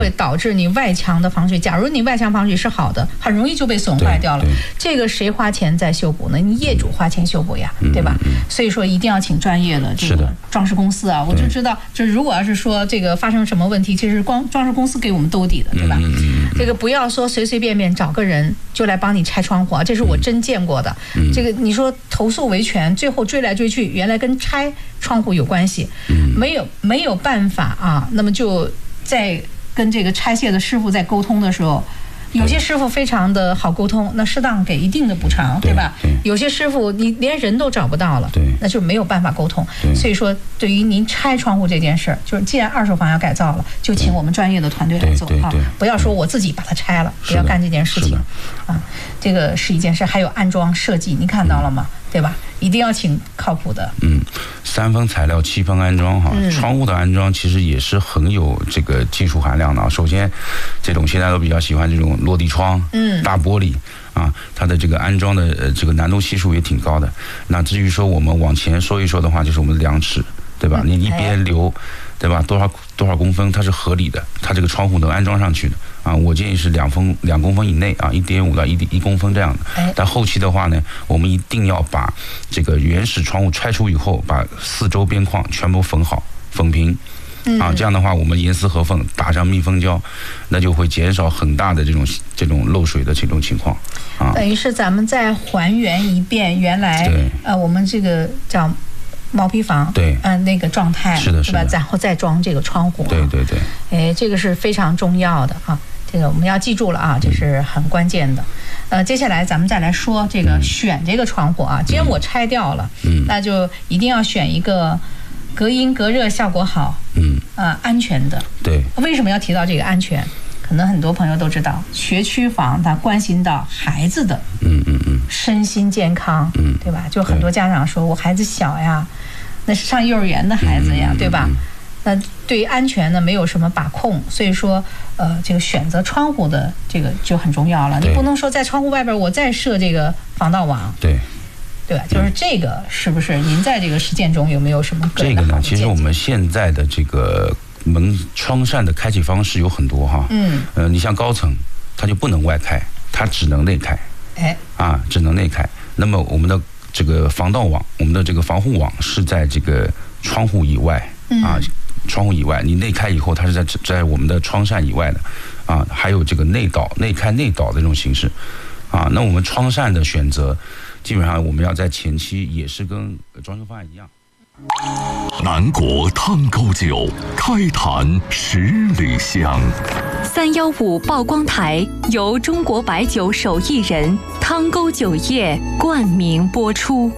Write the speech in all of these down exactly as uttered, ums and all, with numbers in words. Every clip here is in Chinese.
会导致你外墙的防水。假如你外墙防水是好的，很容易就被损坏掉了。这个谁花钱在修补呢？你业主花钱修补呀，嗯、对吧？嗯、所以说一定要请专业的这个装饰公司啊。我就知道，就是如果要是说这个发生什么问题，其实光装饰公司给我们兜底的，对吧？嗯嗯、这个不要说随随便便找个人就来帮你拆窗户啊，这是我真见过的。嗯、这个你说投诉维权，最后追来追去，原来跟拆窗户有关系，嗯、没有没有办法啊，那么就在。跟这个拆卸的师傅在沟通的时候，有些师傅非常的好沟通，那适当给一定的补偿，对吧？对，有些师傅你连人都找不到了，对，那就没有办法沟通。所以说，对于您拆窗户这件事儿，就是既然二手房要改造了，就请我们专业的团队来做啊，不要说我自己把它拆了，不要干这件事情啊。这个是一件事，还有安装设计，您看到了吗？对吧？一定要请靠谱的。嗯， 三分材料，七分安装哈。嗯、窗户的安装其实也是很有这个技术含量的。首先，这种现在都比较喜欢这种落地窗，嗯，大玻璃啊，它的这个安装的呃这个难度系数也挺高的。那至于说我们往前说一说的话，就是我们的量尺，对吧？你一边留，对吧？多少多少公分，它是合理的，它这个窗户能安装上去的。啊，我建议是两分两公分以内啊，一点五到一一公分这样的。但后期的话呢，我们一定要把这个原始窗户拆除以后，把四周边框全部缝好、缝平。啊，这样的话，我们严丝合缝，打上密封胶，那就会减少很大的这种这种漏水的这种情况。啊， 等于是咱们再还原一遍原来呃我们这个叫毛坯房，对，嗯、呃，那个状态， 是的，是吧？然后再装这个窗户、啊， 对对对， 哎，这个是非常重要的啊。这个我们要记住了啊，这是很关键的。呃，接下来咱们再来说这个选这个窗户啊。既然我拆掉了，嗯，那就一定要选一个隔音隔热效果好，嗯，啊、呃，安全的。 对。 为什么要提到这个安全？可能很多朋友都知道，学区房它关心到孩子的，嗯嗯嗯，身心健康，嗯，对吧？就很多家长说我孩子小呀，那是上幼儿园的孩子呀，对吧？那对于安全呢，没有什么把控，所以说，呃，这个选择窗户的这个就很重要了。你不能说在窗户外边我再设这个防盗网， 对， 对吧？就是这个是不是？您在这个实践中有没有什么个人的好的见解？ 这个呢，其实我们现在的这个门窗扇的开启方式有很多哈，嗯，呃，你像高层，它就不能外开，它只能内开，哎，啊，只能内开。那么我们的这个防盗网，我们的这个防护网是在这个窗户以外，啊。嗯，窗户以外，你内开以后，它是在在我们的窗扇以外的，啊，还有这个内导、内开、内导的这种形式，啊，那我们窗扇的选择，基本上我们要在前期也是跟装修方案一样。 南国汤沟酒，开坛十里香。 三幺五曝光台由中国白酒手艺人汤沟酒业冠名播出。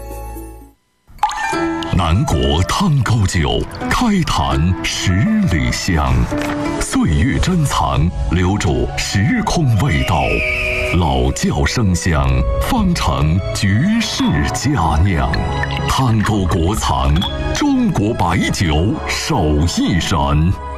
南国汤沟酒，开坛十里香，岁月珍藏，留住时空味道，老窖生香，方成绝世佳酿。汤沟国藏，中国白酒手艺人。